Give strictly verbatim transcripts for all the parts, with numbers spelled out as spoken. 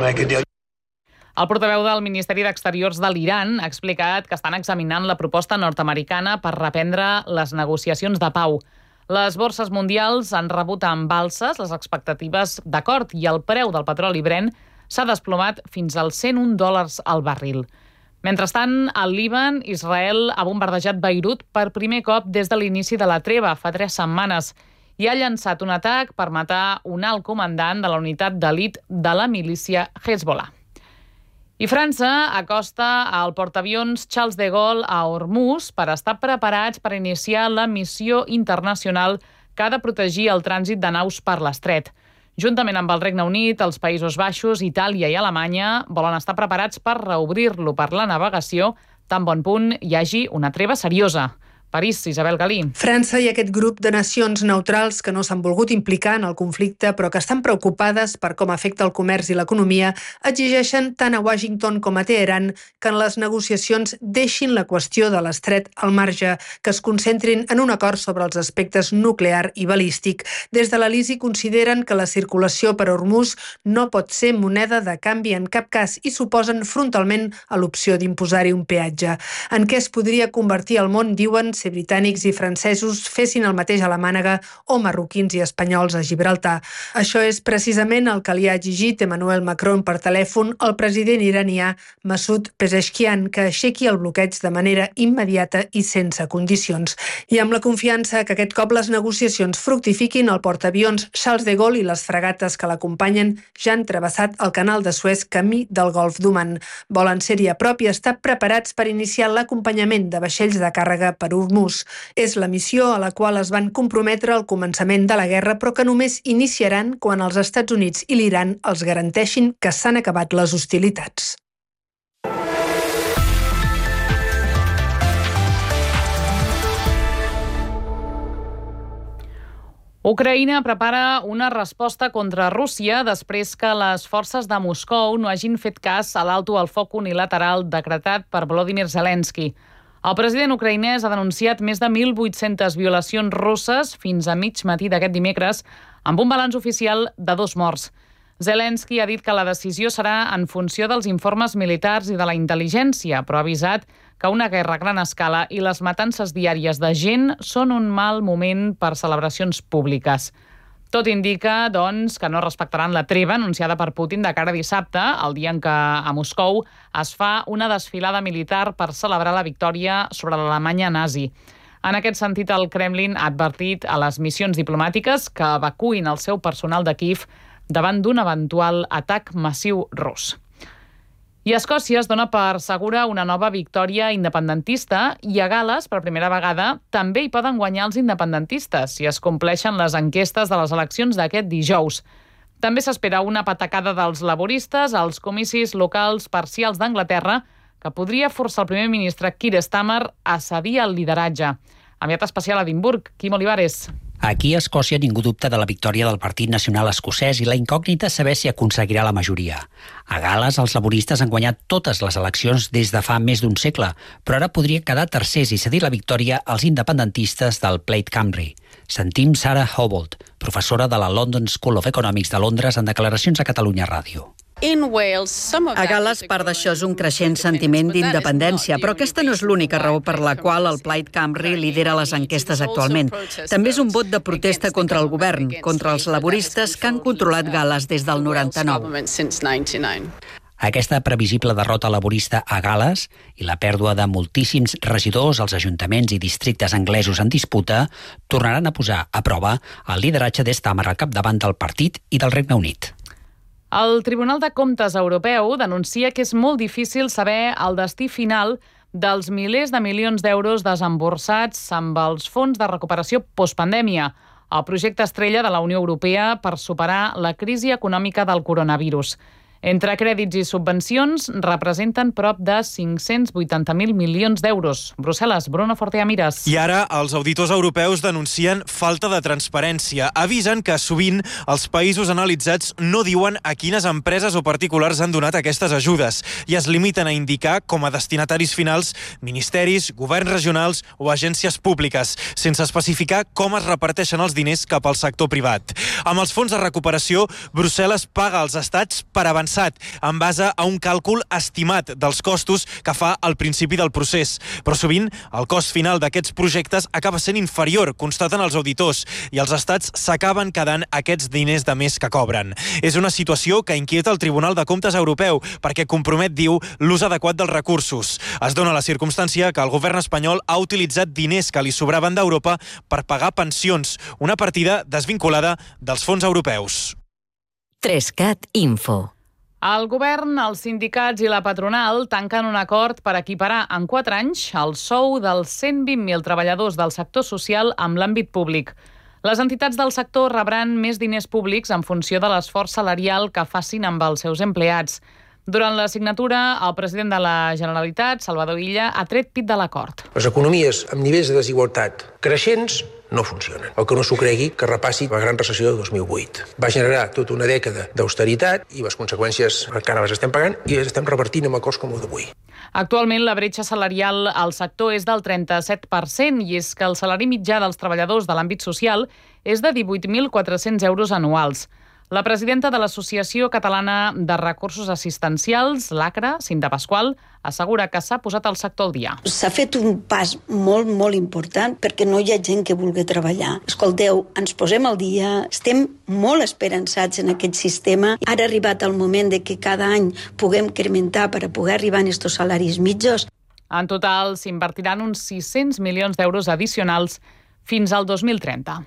make a deal. El portaveu del Ministeri d'Exteriors de l'Iran ha explicat que estan examinant la proposta nord-americana per reprendre les negociacions de pau. Les borses mundials han rebut amb alces les expectatives d'acord i el preu del petroli Brent s'ha desplomat fins als cent un dòlars al barril. Mentrestant, al Líban, Israel ha bombardejat Beirut per primer cop des de l'inici de la treva, fa tres setmanes, i ha llançat un atac per matar un alt comandant de la unitat d'elit de la milícia Hezbollah. I França acosta al portaavions Charles de Gaulle a Hormuz per estar preparats per iniciar la missió internacional que ha de protegir el trànsit de naus per l'estret. Juntament amb el Regne Unit, els Països Baixos, Itàlia i Alemanya volen estar preparats per reobrir-lo per la navegació tan bon punt hi hagi una treva seriosa. París, Isabel Galí. França i aquest grup de nacions neutrals que no s'han volgut implicar en el conflicte però que estan preocupades per com afecta el comerç i l'economia exigeixen tant a Washington com a Teheran que en les negociacions deixin la qüestió de l'estret al marge, que es concentrin en un acord sobre els aspectes nuclear i balístic. Des de l'Elisi consideren que la circulació per Hormuz no pot ser moneda de canvi en cap cas i s'oposen frontalment a l'opció d'imposar-hi un peatge. En què es podria convertir el món, diuen, si britànics i francesos fessin el mateix a la Mànega o marroquins i espanyols a Gibraltar. Això és precisament el que li ha exigit Emmanuel Macron per telèfon al president iranià Masoud Pezeshkian, que aixequi el bloqueig de manera immediata i sense condicions. I amb la confiança que aquest cop les negociacions fructifiquin, el portaavions Charles de Gaulle i les fregates que l'acompanyen ja han travessat el canal de Suez camí del Golf d'Oman. Volen ser-hi a prop i estar preparats per iniciar l'acompanyament de vaixells de càrrega per Hormuz. És la missió a la qual es van comprometre al començament de la guerra, però que només iniciaran quan els Estats Units i l'Iran els garanteixin que s'han acabat les hostilitats. Ucraïna prepara una resposta contra Rússia després que les forces de Moscou no hagin fet cas a l'alto al foc unilateral decretat per Volodymyr Zelensky. El president ucraïnès ha denunciat més de mil vuit-centes violacions russes fins a mig matí d'aquest dimecres, amb un balanç oficial de dos morts. Zelensky ha dit que la decisió serà en funció dels informes militars i de la intel·ligència, però ha avisat que una guerra a gran escala i les matances diàries de gent són un mal moment per celebracions públiques. Tot indica, doncs, que no respectaran la treva anunciada per Putin de cara a dissabte, el dia en què a Moscou es fa una desfilada militar per celebrar la victòria sobre l'Alemanya nazi. En aquest sentit, el Kremlin ha advertit a les missions diplomàtiques que evacuïn el seu personal de Kíev davant d'un eventual atac massiu rus. I Escòcia es dona per segura una nova victòria independentista i a Gal·les, per primera vegada, també hi poden guanyar els independentistes si es compleixen les enquestes de les eleccions d'aquest dijous. També s'espera una patacada dels laboristes als comicis locals parcials d'Anglaterra que podria forçar el primer ministre Keir Starmer a cedir el lideratge. Enviat especial a Edimburg, Quim Olivares. Aquí a Escòcia ningú dubta de la victòria del Partit Nacional Escocès i la incògnita és saber si aconseguirà la majoria. A Gal·les, els laboristes han guanyat totes les eleccions des de fa més d'un segle, però ara podria quedar tercers i cedir la victòria als independentistes del Plaid Cymru. Sentim Sarah Howbold, professora de la London School of Economics de Londres, en declaracions a Catalunya Ràdio. A Gal·les, part d'això és un creixent sentiment d'independència, però aquesta no és l'única raó per la qual el Plaid Cymru lidera les enquestes actualment. També és un vot de protesta contra el govern, contra els laboristes que han controlat Gal·les des del noranta-nou. Aquesta previsible derrota laborista a Gal·les i la pèrdua de moltíssims regidors als ajuntaments i districtes anglesos en disputa tornaran a posar a prova el lideratge de Starmer al capdavant del partit i del Regne Unit. El Tribunal de Comptes Europeu denuncia que és molt difícil saber el destí final dels milers de milions d'euros desemborsats amb els fons de recuperació postpandèmia, el projecte estrella de la Unió Europea per superar la crisi econòmica del coronavirus. Entre crèdits i subvencions representen prop de cinc-cents vuitanta mil milions d'euros. Brussel·les, Bruno Forteamires. I ara els auditors europeus denuncien falta de transparència. Avisen que sovint els països analitzats no diuen a quines empreses o particulars han donat aquestes ajudes i es limiten a indicar com a destinataris finals ministeris, governs regionals o agències públiques, sense especificar com es reparteixen els diners cap al sector privat. Amb els fons de recuperació, Brussel·les paga als estats per avançar pensat en base a un càlcul estimat dels costos que fa al principi del procés. Però sovint el cost final d'aquests projectes acaba sent inferior, constaten els auditors, i els estats s'acaben quedant aquests diners de més que cobren. És una situació que inquieta el Tribunal de Comptes Europeu perquè compromet, diu, l'ús adequat dels recursos. Es dona la circumstància que el govern espanyol ha utilitzat diners que li sobraven d'Europa per pagar pensions, una partida desvinculada dels fons europeus. Trescat Info. El govern, els sindicats i la patronal tanquen un acord per equiparar en quatre anys el sou dels cent vint mil treballadors del sector social amb l'àmbit públic. Les entitats del sector rebran més diners públics en funció de l'esforç salarial que facin amb els seus empleats. Durant la signatura, el president de la Generalitat, Salvador Illa, ha tret pit de l'acord. Les economies amb nivells de desigualtat creixents no funcionen. El que no s'ho cregui, que repassi la gran recessió de dos mil vuit. Va generar tota una dècada d'austeritat i les conseqüències encara les estem pagant i les estem revertint amb acords com el d'avui. Actualment, la bretxa salarial al sector és del trenta-set per cent i és que el salari mitjà dels treballadors de l'àmbit social és de divuit mil quatre-cents euros anuals. La presidenta de l'Associació Catalana de Recursos Assistencials, l'ACRA, Cinta Pasqual, assegura que s'ha posat el sector al dia. S'ha fet un pas molt, molt important perquè no hi ha gent que vulgui treballar. Escolteu, ens posem al dia, estem molt esperançats en aquest sistema. Ara ha arribat el moment de que cada any puguem incrementar per a poder arribar a aquests salaris mitjos. En total, s'invertiran uns sis-cents milions d'euros addicionals fins al dos mil trenta.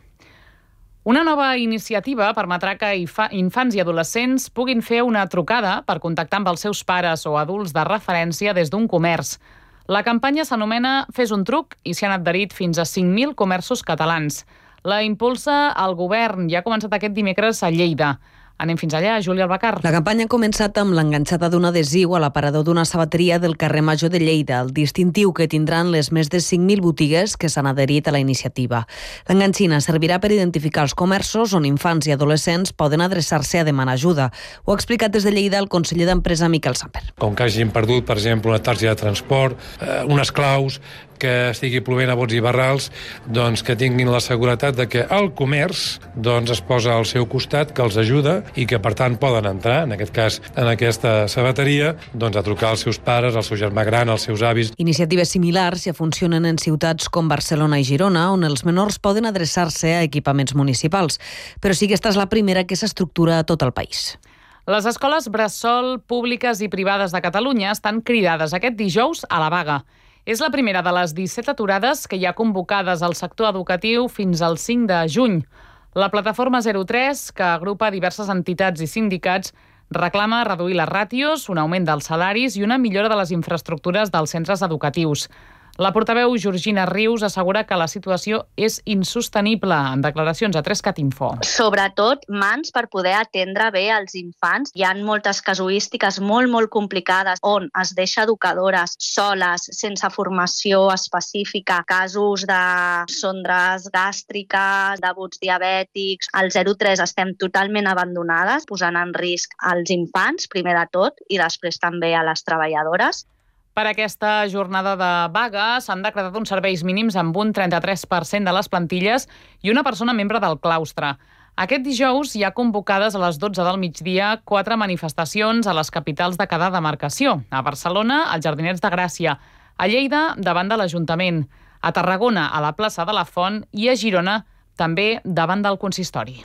Una nova iniciativa permetrà que infants i adolescents puguin fer una trucada per contactar amb els seus pares o adults de referència des d'un comerç. La campanya s'anomena Fes un truc i s'hi han adherit fins a cinc mil comerços catalans. La impulsa el govern i ha començat aquest dimecres a Lleida. Anem fins allà, Júlia Albacar. La campanya ha començat amb l'enganxada d'un adhesiu a l'aparador d'una sabateria del carrer Major de Lleida, el distintiu que tindran les més de cinc mil botigues que s'han adherit a la iniciativa. L'enganxina servirà per identificar els comerços on infants i adolescents poden adreçar-se a demanar ajuda. Ho ha explicat des de Lleida el conseller d'Empresa Miquel Samper. Com que hagin perdut, per exemple, una targeta de transport, eh, unes claus, que estigui plovent a bots i barrals, doncs que tinguin la seguretat de que el comerç doncs, es posa al seu costat, que els ajuda i que per tant poden entrar, en aquest cas en aquesta sabateria, doncs, a trucar als seus pares, al seu germà gran, als seus avis. Iniciatives similars ja funcionen en ciutats com Barcelona i Girona, on els menors poden adreçar-se a equipaments municipals. Però sí que aquesta és la primera que s'estructura a tot el país. Les escoles bressol públiques i privades de Catalunya estan cridades aquest dijous a la vaga. És la primera de les disset aturades que hi ha convocades al sector educatiu fins al cinc de juny. La plataforma zero tres, que agrupa diverses entitats i sindicats, reclama reduir les ràtios, un augment dels salaris i una millora de les infraestructures dels centres educatius. La portaveu Georgina Rius assegura que la situació és insostenible en declaracions a Trescat Info. Sobretot mans per poder atendre bé els infants. Hi ha moltes casuístiques molt, molt complicades on es deixa educadores soles, sense formació específica, casos de sondres gàstriques, d'abuts diabètics. Al zero tres estem totalment abandonades, posant en risc als infants, primer de tot, i després també a les treballadores. Per aquesta jornada de vaga s'han decretat uns serveis mínims amb un trenta-tres per cent de les plantilles i una persona membre del claustre. Aquest dijous hi ha convocades a les dotze del migdia quatre manifestacions a les capitals de cada demarcació. A Barcelona, als Jardinets de Gràcia. A Lleida, davant de l'Ajuntament. A Tarragona, a la plaça de la Font. I a Girona, també davant del consistori.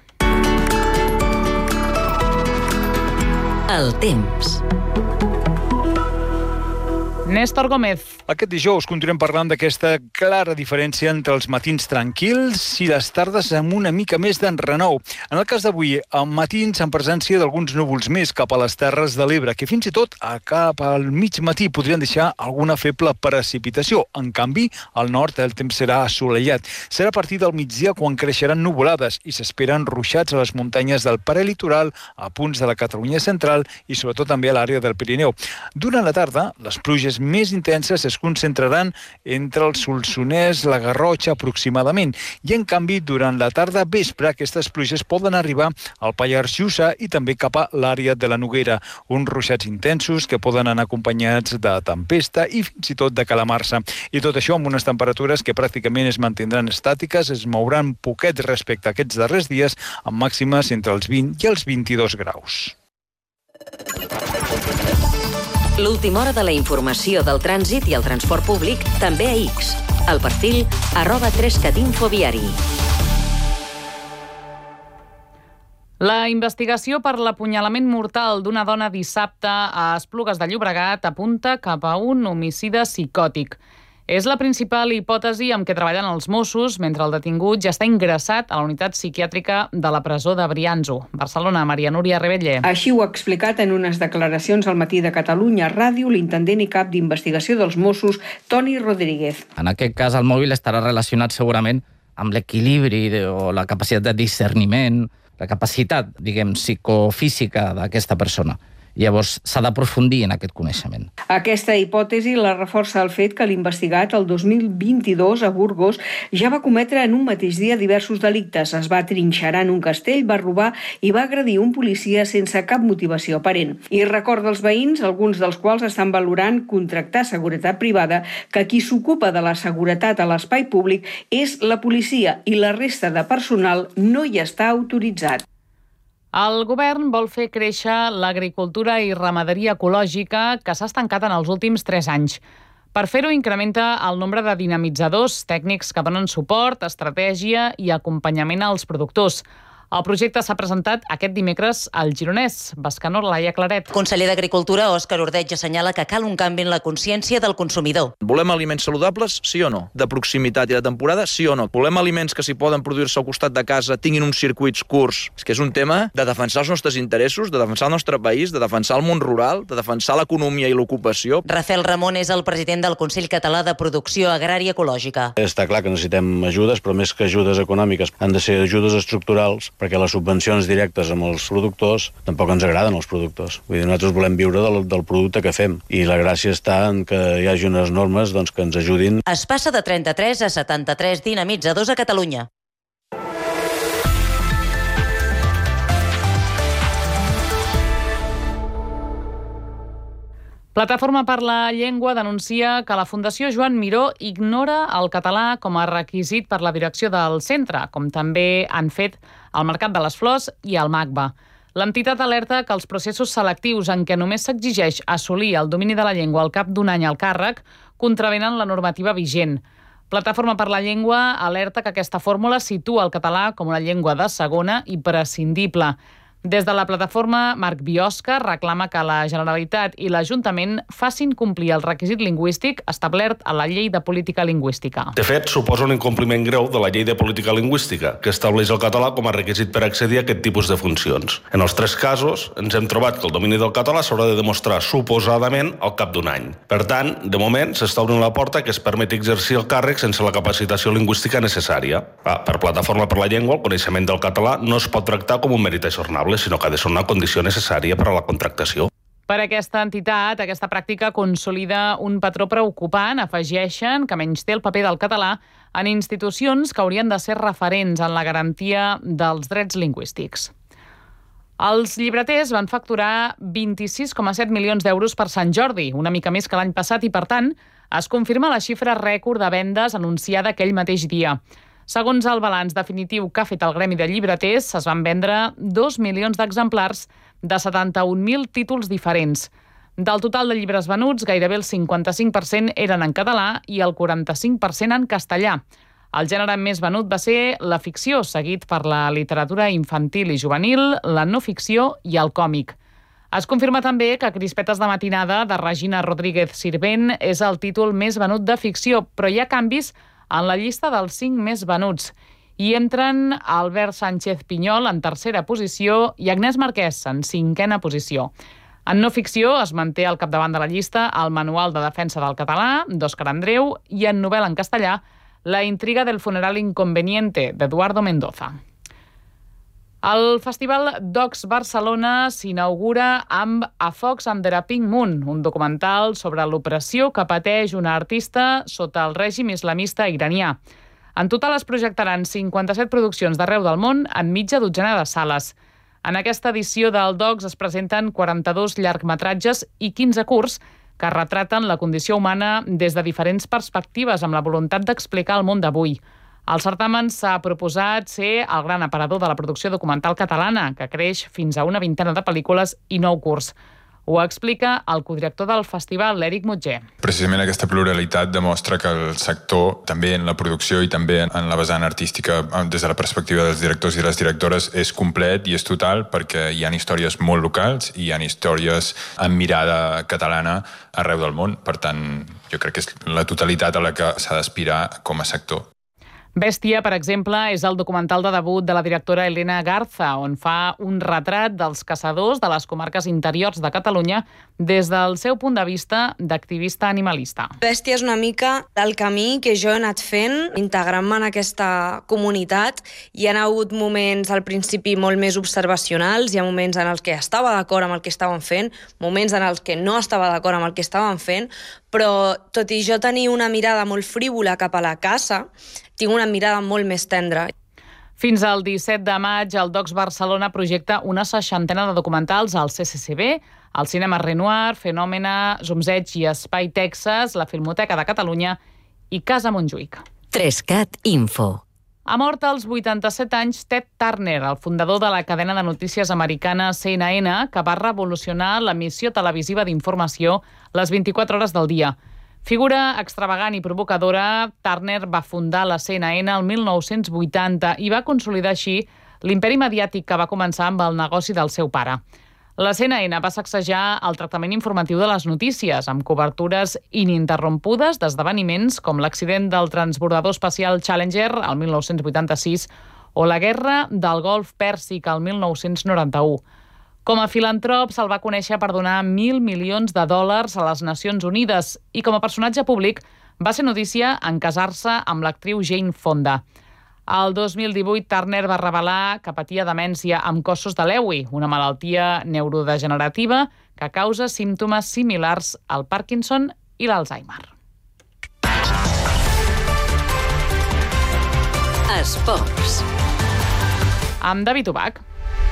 El temps. Néstor Gómez. Aquest dijous continuem parlant d'aquesta clara diferència entre els matins tranquils i les tardes amb una mica més d'enrenou. En el cas d'avui, matins amb presència d'alguns núvols més cap a les Terres de l'Ebre, que fins i tot a cap al mig matí podrien deixar alguna feble precipitació. En canvi, al nord el temps serà assolellat. Serà a partir del migdia quan creixeran nuvolades i s'esperen ruixats a les muntanyes del prelitoral, a punts de la Catalunya central i sobretot també a l'àrea del Pirineu. Durant la tarda, les pluges més intenses es concentraran entre el Solsonès, la Garrotxa aproximadament, i en canvi durant la tarda vespre aquestes pluges poden arribar al Pallars Jussà i també cap a l'àrea de la Noguera, uns ruixats intensos que poden anar acompanyats de tempesta i fins i tot de calamarsa. I tot això amb unes temperatures que pràcticament es mantindran estàtiques, es mouran poquet respecte a aquests darrers dies, amb màximes entre els vint i els vint-i-dos graus. L'última hora de la informació del trànsit i el transport públic també a X. El perfil arroba tres cat info viari. La investigació per l'apunyalament mortal d'una dona dissabte a Esplugues de Llobregat apunta cap a un homicidi psicòtic. És la principal hipòtesi amb què treballen els Mossos mentre el detingut ja està ingressat a la unitat psiquiàtrica de la presó de Brianzo. Barcelona, Maria Núria Rebetller. Així ho ha explicat en unes declaracions al Matí de Catalunya Ràdio l'intendent i cap d'investigació dels Mossos, Toni Rodríguez. En aquest cas, el mòbil estarà relacionat segurament amb l'equilibri o la capacitat de discerniment, la capacitat, diguem, psicofísica d'aquesta persona. Llavors, s'ha d'aprofundir en aquest coneixement. Aquesta hipòtesi la reforça el fet que l'investigat el dos mil vint-i-dos a Burgos ja va cometre en un mateix dia diversos delictes. Es va trinxerar en un castell, va robar i va agredir un policia sense cap motivació aparent. I recorda als veïns, alguns dels quals estan valorant contractar seguretat privada, que qui s'ocupa de la seguretat a l'espai públic és la policia i la resta de personal no hi està autoritzat. El govern vol fer créixer l'agricultura i ramaderia ecològica que s'ha estancat en els últims tres anys. Per fer-ho, incrementa el nombre de dinamitzadors tècnics que donen suport, estratègia i acompanyament als productors. El projecte s'ha presentat aquest dimecres al Gironès. Bescanó, Laia Claret. Conseller d'Agricultura, Òscar Ordeig, assenyala que cal un canvi en la consciència del consumidor. Volem aliments saludables, sí o no? De proximitat i de temporada, sí o no? Volem aliments que s'hi poden produir-se al costat de casa, tinguin uns circuits curts. És que és un tema de defensar els nostres interessos, de defensar el nostre país, de defensar el món rural, de defensar l'economia i l'ocupació. Rafael Ramon és el president del Consell Català de Producció Agrària Ecològica. Està clar que necessitem ajudes, però més que ajudes econòmiques, han de ser ajudes estructurals, perquè les subvencions directes amb els productors tampoc ens agraden els productors. Vull dir, nosaltres volem viure del, del producte que fem i la gràcia està en que hi hagi unes normes doncs, que ens ajudin. Es passa de trenta-tres a setanta-tres dinamitzadors a Catalunya. Plataforma per la Llengua denuncia que la Fundació Joan Miró ignora el català com a requisit per la direcció del centre, com també han fet el Mercat de les Flors i el MACBA. L'entitat alerta que els processos selectius en què només s'exigeix assolir el domini de la llengua al cap d'un any al càrrec contravenen la normativa vigent. Plataforma per la Llengua alerta que aquesta fórmula situa el català com una llengua de segona i prescindible. Des de la plataforma, Marc Biosca reclama que la Generalitat i l'Ajuntament facin complir el requisit lingüístic establert a la Llei de Política Lingüística. De fet, suposa un incompliment greu de la Llei de Política Lingüística, que estableix el català com a requisit per accedir a aquest tipus de funcions. En els tres casos, ens hem trobat que el domini del català s'haurà de demostrar suposadament al cap d'un any. Per tant, de moment, s'està obrint la porta que es permeti exercir el càrrec sense la capacitació lingüística necessària. Ah, per Plataforma per la Llengua, el coneixement del català no es pot tractar com un mèrit ajornable, sinó que ha de ser una condició necessària per a la contractació. Per aquesta entitat, aquesta pràctica consolida un patró preocupant. Afegeixen que menys té el paper del català en institucions que haurien de ser referents en la garantia dels drets lingüístics. Els llibreters van facturar vint-i-sis coma set milions d'euros per Sant Jordi, una mica més que l'any passat, i per tant es confirma la xifra rècord de vendes anunciada aquell mateix dia. Segons el balanç definitiu que ha fet el Gremi de Llibreters, es van vendre dos milions d'exemplars de setanta-un mil títols diferents. Del total de llibres venuts, gairebé el cinquanta-cinc per cent eren en català i el quaranta-cinc per cent en castellà. El gènere més venut va ser la ficció, seguit per la literatura infantil i juvenil, la no ficció i el còmic. Es confirma també que Crispetes de matinada, de Regina Rodríguez Sirvent, és el títol més venut de ficció, però hi ha canvis en la llista dels cinc més venuts. Hi entren Albert Sánchez Pinyol en tercera posició i Agnès Marquès en cinquena posició. En no ficció es manté al capdavant de la llista el Manual de Defensa del Català, d'Òscar Andreu, i en novel·la en castellà, La intriga del funeral inconveniente, d'Eduardo Mendoza. El Festival Docs Barcelona s'inaugura amb A Fox Under a Pink Moon, un documental sobre l'opressió que pateix una artista sota el règim islamista iranià. En total es projectaran cinquanta-set produccions d'arreu del món en mitja dotzena de sales. En aquesta edició del Docs es presenten quaranta-dos llargmetratges i quinze curts que retraten la condició humana des de diferents perspectives amb la voluntat d'explicar el món d'avui. El certamen s'ha proposat ser el gran aparador de la producció documental catalana, que creix fins a una vintena de pel·lícules i nou curts. Ho explica el codirector del festival, l'Eric Mutger. Precisament aquesta pluralitat demostra que el sector, també en la producció i també en la vessant artística, des de la perspectiva dels directors i les directores, és complet i és total, perquè hi ha històries molt locals i hi ha històries amb mirada catalana arreu del món. Per tant, jo crec que és la totalitat a la que s'ha d'aspirar com a sector. Bèstia, per exemple, és el documental de debut de la directora Elena Garza, on fa un retrat dels caçadors de les comarques interiors de Catalunya des del seu punt de vista d'activista animalista. Bèstia és una mica del camí que jo he anat fent, integrant-me en aquesta comunitat. Hi ha hagut moments al principi molt més observacionals, hi ha moments en els que estava d'acord amb el que estaven fent, moments en els que no estava d'acord amb el que estaven fent, però tot i jo tenir una mirada molt frívola cap a la caça, tinc una mirada molt més tendra. Fins al disset de maig, el Docs Barcelona projecta una seixantena de documentals al C C C B, al Cinema Renoir, Fenòmena, Zumzeig i Espai Texas, la Filmoteca de Catalunya i Casa Montjuïc. Trescat Info. Ha mort als vuitanta-set anys Ted Turner, el fundador de la cadena de notícies americana C N N, que va revolucionar l'emissió televisiva d'informació les vint-i-quatre hores del dia. Figura extravagant i provocadora, Turner va fundar la C N N el mil nou-cents vuitanta i va consolidar així l'imperi mediàtic que va començar amb el negoci del seu pare. La C N N va sacsejar el tractament informatiu de les notícies, amb cobertures ininterrompudes d'esdeveniments com l'accident del transbordador espacial Challenger el mil nou-cents vuitanta-sis o la guerra del Golf Pèrsic el mil nou-cents noranta-u. Com a filantrop, se'l va conèixer per donar mil milions de dòlars a les Nacions Unides i com a personatge públic va ser notícia en casar-se amb l'actriu Jane Fonda. El dos mil divuit, Turner va revelar que patia demència amb cossos de Lewy, una malaltia neurodegenerativa que causa símptomes similars al Parkinson i l'Alzheimer. Esports. Amb David Ubach.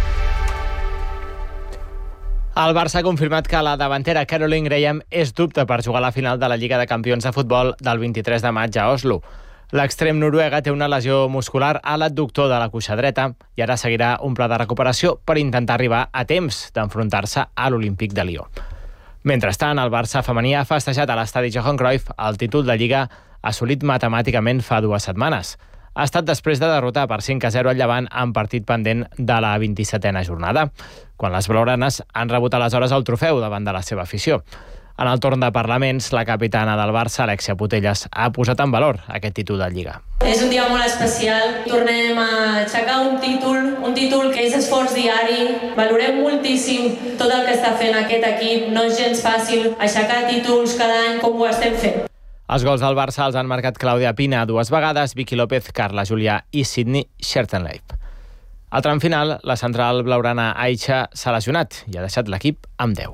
El Barça ha confirmat que la davantera Caroline Graham és dubte per jugar a la final de la Lliga de Campions de Futbol del vint-i-tres de maig a Oslo. L'extrem noruega té una lesió muscular a l'adductor de la cuixa dreta i ara seguirà un pla de recuperació per intentar arribar a temps d'enfrontar-se a l'Olímpic de Lió. Mentrestant, el Barça femení ha festejat a l'estadi Johan Cruyff el títol de Lliga assolit matemàticament fa dues setmanes. Ha estat després de derrotar per cinc a zero al Llevant en partit pendent de la vint-i-setena jornada, quan les blaugranes han rebut aleshores el trofeu davant de la seva afició. En el torn de parlaments, la capitana del Barça, Alexia Putellas, ha posat en valor aquest títol de Lliga. És un dia molt especial. Tornem a aixecar un títol, un títol que és esforç diari. Valorem moltíssim tot el que està fent aquest equip. No és gens fàcil aixecar títols cada any com ho estem fent. Els gols del Barça els han marcat Clàudia Pina dues vegades, Vicky López, Carla Julià i Sydney Schertenleib. Al tram final, la central blaugrana Aixa s'ha lesionat i ha deixat l'equip amb deu.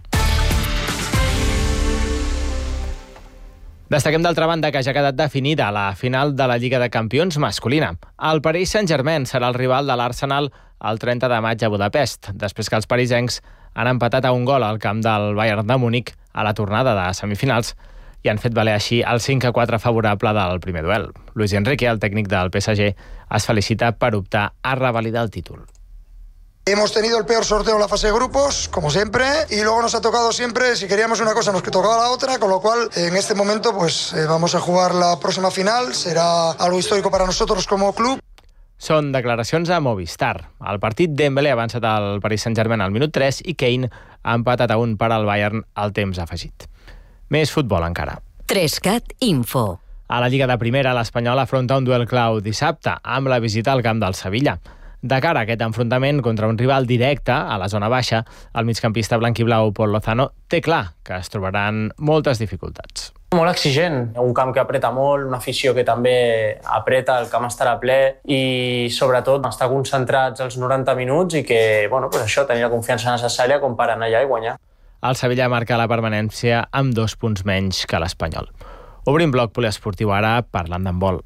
Destaquem d'altra banda que ja ha quedat definida la final de la Lliga de Campions masculina. El Paris Saint-Germain serà el rival de l'Arsenal el trenta de maig a Budapest, després que els parisencs han empatat a un gol al camp del Bayern de Múnich a la tornada de semifinals i han fet valer així el cinc a quatre favorable del primer duel. Luis Enrique, el tècnic del P S G, es felicita per optar a revalidar el títol. Hemos tenido el peor sorteo en la fase de grupos, como siempre, y luego nos ha tocado siempre, si queríamos una cosa nos tocaba la otra, con lo cual en este momento pues eh, vamos a jugar la próxima final, será algo histórico para nosotros como club. Són declaracions a Movistar. El partit Dembélé ha avançat al Paris Saint-Germain al minut tres i Kane ha empatat a un per al Bayern al temps afegit. Més futbol encara. Trescat Info. A la Lliga de Primera, l'Espanyol afronta un duel clau dissabte amb la visita al camp del Sevilla. De cara a aquest enfrontament contra un rival directe a la zona baixa, el migcampista blanquiblau Pol Lozano té clar que es trobaran moltes dificultats. Molt exigent, un camp que apreta molt, una afició que també apreta, el camp estarà ple i sobretot estar concentrats els noranta minuts i que, bueno, pues això, tenir la confiança necessària com per anar allà i guanyar. El Sevilla marca la permanència amb dos punts menys que l'Espanyol. Obrim bloc poliesportiu ara parlant d'handbol.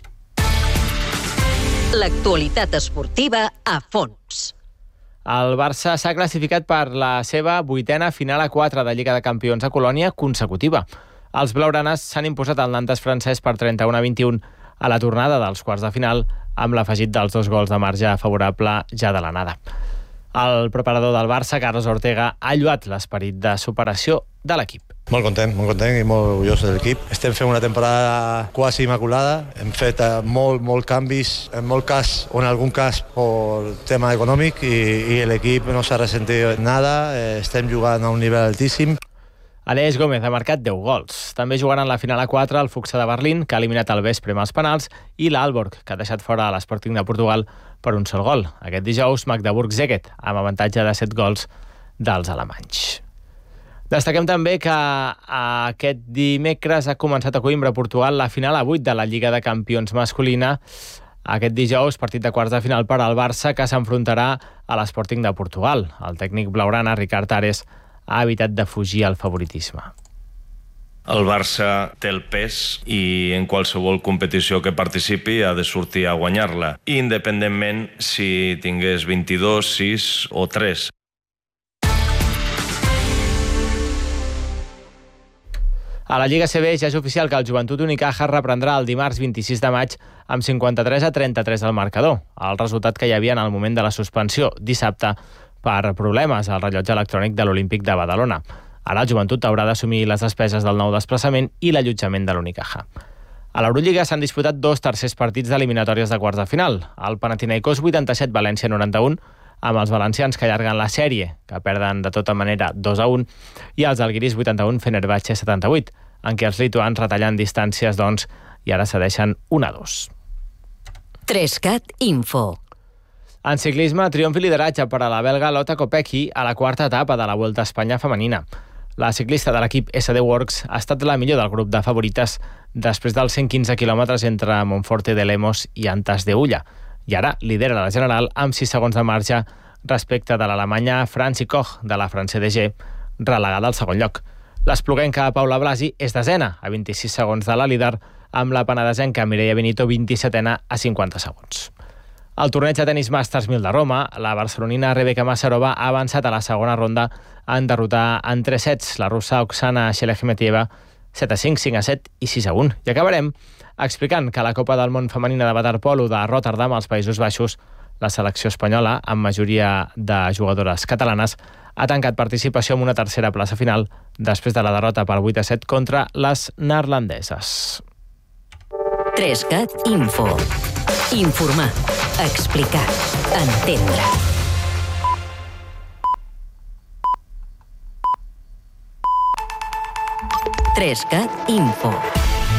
L'actualitat esportiva a fons. El Barça s'ha classificat per la seva vuitena final a quatre de Lliga de Campions a Colònia consecutiva. Els blaugranes s'han imposat al Nantes francès per trenta-un a vint-i-un a la tornada dels quarts de final, amb l'afegit dels dos gols de marge favorable ja de l'anada. El preparador del Barça, Carlos Ortega, ha lloat l'esperit de superació de l'equip. Molt content, molt content i molt orgullós de l'equip. Estem fent una temporada quasi immaculada. Hem fet molt, molt canvis, en molt cas, o en algun cas, per tema econòmic, i, i l'equip no s'ha ressentit nada. Estem jugant a un nivell altíssim. Aleix Gómez ha marcat deu gols. També jugaran la final a quatre el Fuxa de Berlín, que ha eliminat el Vespre amb els penals, i l'Aalborg, que ha deixat fora a l'Sporting de Portugal per un sol gol. Aquest dijous, Magdeburg-Szeged, amb avantatge de set gols dels alemanys. Destaquem també que aquest dimecres ha començat a Coimbra, Portugal, la final a vuit de la Lliga de Campions masculina. Aquest dijous, partit de quarts de final per al Barça, que s'enfrontarà a l'Sporting de Portugal. El tècnic blaugrana, Ricard Ares, ha evitat de fugir al favoritisme. El Barça té el pes i en qualsevol competició que participi ha de sortir a guanyar-la, independentment si tingués vint-i-dos, sis o tres. A la Lliga C B ja és oficial que el Joventut Unicaja reprendrà el dimarts vint-i-sis de maig amb cinquanta-tres a trenta-tres al marcador, el resultat que hi havia en el moment de la suspensió, dissabte, per problemes al rellotge electrònic de l'Olímpic de Badalona. Ara el Joventut haurà d'assumir les despeses del nou desplaçament i l'allotjament de l'Unicaja. A l'Eurolliga s'han disputat dos tercers partits d'eliminatòries de quarts de final. El Panathinaikos vuitanta-set, València noranta-un, amb els valencians que allarguen la sèrie, que perden de tota manera dos a un, i els Alguiris vuitanta-un, Fenerbahçe setanta-vuit, en què els lituans retallen distàncies, doncs, i ara cedeixen un a dos. Trescat Info. En ciclisme, triomf i lideratge per a la belga Lotta Kopecky a la quarta etapa de la Vuelta a Espanya femenina. La ciclista de l'equip S D Works ha estat la millor del grup de favorites després dels cent quinze quilòmetres entre Monforte de Lemos i Antas de Ulla. I ara lidera la general amb sis segons de marge respecte de l'alemanya Franzi Koch de la France D G, relegada al segon lloc. L'espluguenca Paula Blasi és desena, a vint-i-sis segons de la líder, amb la penedesenca Mireia Benito vint-i-setena a cinquanta segons. Al torneig de tenis Masters mil de Roma, la barcelonina Rebeka Masarova ha avançat a la segona ronda en derrotar en tres sets la russa Oksana Shelekhmetieva set a cinc, cinc a set i sis a un. I acabarem explicant que a la Copa del Món femenina de waterpolo de Rotterdam, als Països Baixos, la selecció espanyola, amb majoria de jugadores catalanes, ha tancat participació amb una tercera plaça final després de la derrota per vuit a set contra les neerlandeses. Trescat Info. Informar, explicar, entendre. Trescat Info.